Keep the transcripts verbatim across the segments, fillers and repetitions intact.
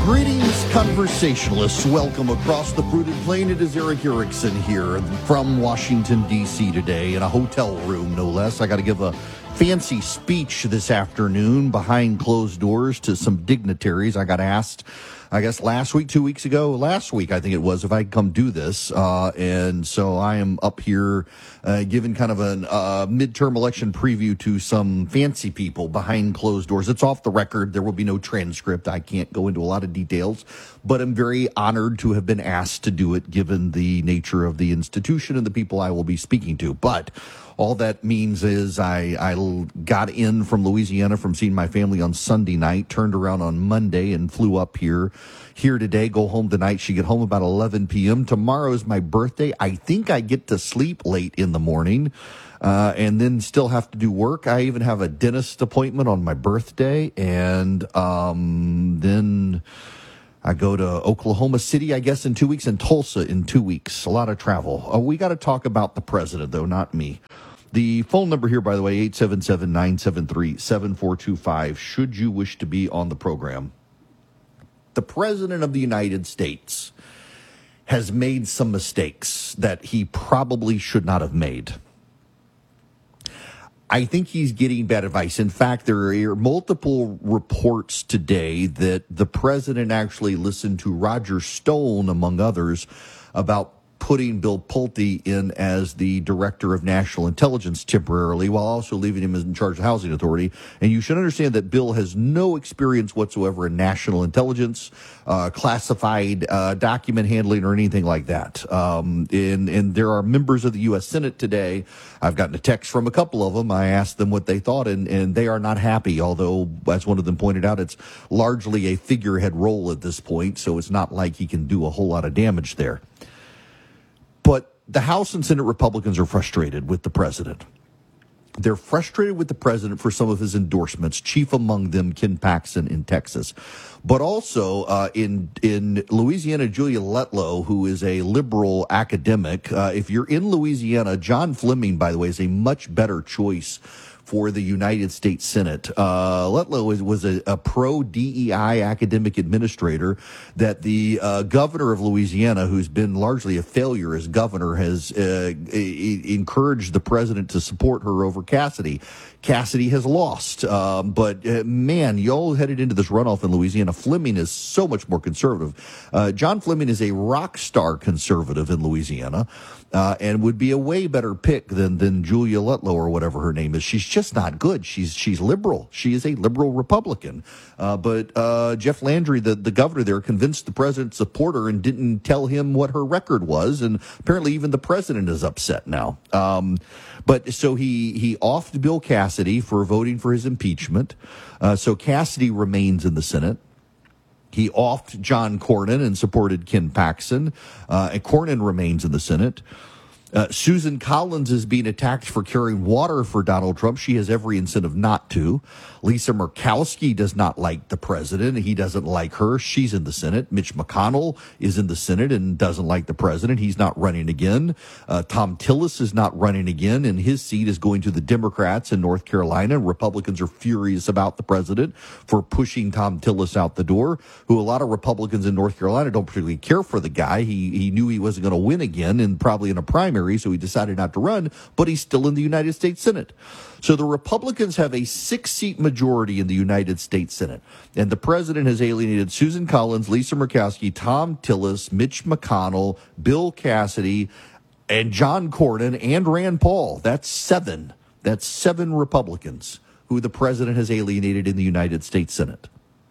Greetings, conversationalists. Welcome across the fruited plain. It is Eric Erickson here from Washington, D C today in a hotel room, no less. I got to give a fancy speech this afternoon behind closed doors to some dignitaries. I got asked, I guess, last week, two weeks ago, last week, I think it was, if I could come do this. Uh, and so I am up here uh, giving kind of a uh, midterm election preview to some fancy people behind closed doors. It's off the record. There will be no transcript. I can't go into a lot of details, but I'm very honored to have been asked to do it given the nature of the institution and the people I will be speaking to. But all that means is I, I got in from Louisiana from seeing my family on Sunday night, turned around on Monday and flew up here. Here today, go home tonight. She get home about eleven p.m. Tomorrow is my birthday. I think I get to sleep late in the morning uh, and then still have to do work. I even have a dentist appointment on my birthday. And um, then I go to Oklahoma City, I guess, in two weeks, and Tulsa in two weeks. A lot of travel. Uh, we got to talk about the president, though, not me. The phone number here, by the way, eight seven seven, nine seven three, seven four two five, should you wish to be on the program. The President of the United States has made some mistakes that he probably should not have made. I think he's getting bad advice. In fact, there are multiple reports today that the president actually listened to Roger Stone, among others, about putting Bill Pulte in as the director of national intelligence temporarily, while also leaving him in charge of the Housing Authority. And you should understand that Bill has no experience whatsoever in national intelligence, uh, classified uh, document handling, or anything like that. Um, and, and there are members of the U S Senate today. I've gotten a text from a couple of them. I asked them what they thought, and, and they are not happy, although, as one of them pointed out, it's largely a figurehead role at this point, so it's not like he can do a whole lot of damage there. But the House and Senate Republicans are frustrated with the president. They're frustrated with the president for some of his endorsements, chief among them Ken Paxton in Texas. But also uh, in in Louisiana, Julia Letlow, who is a liberal academic. Uh, if you're in Louisiana, John Fleming, by the way, is a much better choice for the United States Senate. Uh, Letlow was, was a, a pro-D E I academic administrator that the uh, governor of Louisiana, who's been largely a failure as governor, has uh, e- encouraged the president to support her over Cassidy. Cassidy has lost. Um, but, uh, man, y'all headed into this runoff in Louisiana. Fleming is so much more conservative. Uh, John Fleming is a rock star conservative in Louisiana. Uh, and would be a way better pick than than Julia Letlow or whatever her name is. She's just not good. She's she's liberal. She is a liberal Republican. Uh, but uh, Jeff Landry, the, the governor there, convinced the president to support her and didn't tell him what her record was. And apparently even the president is upset now. Um, but so he, he offed Bill Cassidy for voting for his impeachment. Uh, so Cassidy remains in the Senate. He offed John Cornyn and supported Ken Paxton. Uh, and Cornyn remains in the Senate. Uh, Susan Collins is being attacked for carrying water for Donald Trump. She has every incentive not to. Lisa Murkowski does not like the president. He doesn't like her. She's in the Senate. Mitch McConnell is in the Senate and doesn't like the president. He's not running again. Uh, Tom Tillis is not running again, and his seat is going to the Democrats in North Carolina. Republicans are furious about the president for pushing Tom Tillis out the door, who a lot of Republicans in North Carolina don't particularly care for the guy. He, he knew he wasn't going to win again, and probably in a primary, so he decided not to run, but he's still in the United States Senate. So the Republicans have a six-seat majority in the United States Senate, and the president has alienated Susan Collins, Lisa Murkowski, Tom Tillis, Mitch McConnell, Bill Cassidy, and John Cornyn, and Rand Paul. That's seven. That's seven Republicans who the president has alienated in the United States Senate.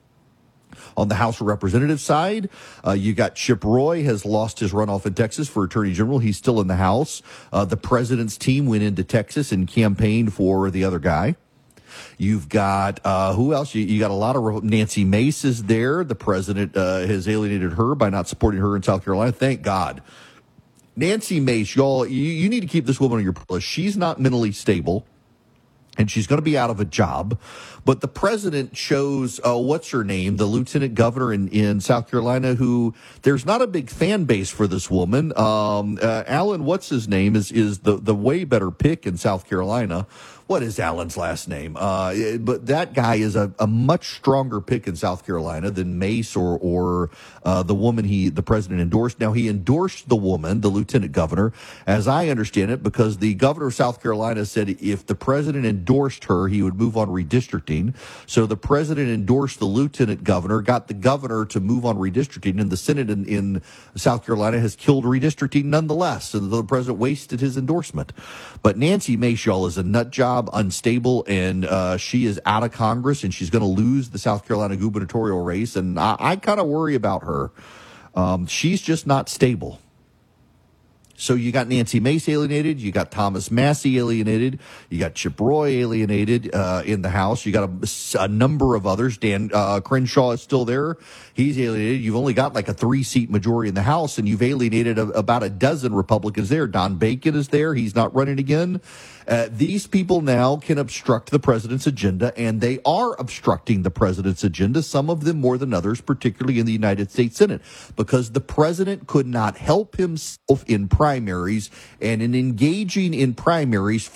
On the House of Representatives side, uh, you got Chip Roy has lost his runoff in Texas for Attorney General. He's still in the House. Uh, the president's team went into Texas and campaigned for the other guy. You've got, uh, who else? You, you got a lot of, Nancy Mace is there. The president uh, has alienated her by not supporting her in South Carolina. Thank God. Nancy Mace, y'all, you, you need to keep this woman on your list. She's not mentally stable, and she's going to be out of a job. But the president chose, uh, what's her name, the lieutenant governor in, in South Carolina, who there's not a big fan base for this woman. Um, uh, Alan, what's his name, is is the, the way better pick in South Carolina. what is Allen's last name? Uh, but that guy is a, a much stronger pick in South Carolina than Mace or or uh, the woman he the president endorsed. Now, he endorsed the woman, the lieutenant governor, as I understand it, because the governor of South Carolina said if the president endorsed her, he would move on redistricting. So the president endorsed the lieutenant governor, got the governor to move on redistricting, and the Senate in, in South Carolina has killed redistricting nonetheless. So the president wasted his endorsement. But Nancy Mace, y'all, is a nut job, unstable, and uh, she is out of Congress, and she's going to lose the South Carolina gubernatorial race. And I, I kind of worry about her. Um, she's just not stable. So you got Nancy Mace alienated, you got Thomas Massie alienated, you got Chip Roy alienated uh, in the House, you got a, a number of others. Dan uh, Crenshaw is still there. He's alienated. You've only got like a three-seat majority in the House, and you've alienated a, about a dozen Republicans there. Don Bacon is there. He's not running again. Uh, these people now can obstruct the president's agenda, and they are obstructing the president's agenda, some of them more than others, particularly in the United States Senate, because the president could not help himself in primaries, and in engaging in primaries